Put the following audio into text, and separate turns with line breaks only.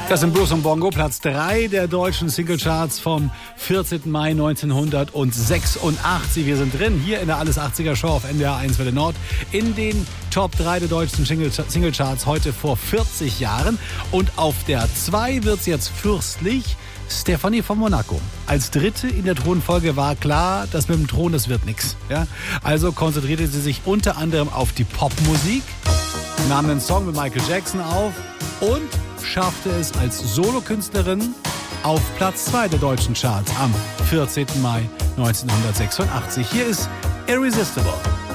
Das sind Blues und Bongo, Platz 3 der deutschen Singlecharts vom 14. Mai 1986. Wir sind drin, hier in der Alles 80er Show auf NDR 1 Welle Nord, in den Top 3 der deutschen Singlecharts heute vor 40 Jahren. Und auf der 2 wird's jetzt fürstlich. Stefanie von Monaco. Als Dritte in der Thronfolge war klar, dass mit dem Thron, das wird nichts. Ja? Also konzentrierte sie sich unter anderem auf die Popmusik, nahm einen Song mit Michael Jackson auf und schaffte es als Solokünstlerin auf Platz 2 der deutschen Charts am 14. Mai 1986. Hier ist Irresistible.